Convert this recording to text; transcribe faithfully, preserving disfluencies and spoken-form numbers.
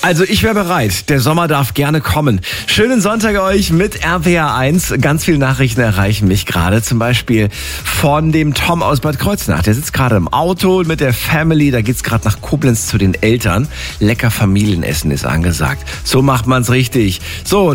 Also ich wäre bereit. Der Sommer darf gerne kommen. Schönen Sonntag euch mit R P R eins. Ganz viele Nachrichten erreichen mich gerade. Zum Beispiel von dem Tom aus Bad Kreuznach. Der sitzt gerade im Auto mit der Family. Da geht's gerade nach Koblenz zu den Eltern. Lecker Familienessen ist angesagt. So macht man's richtig. So.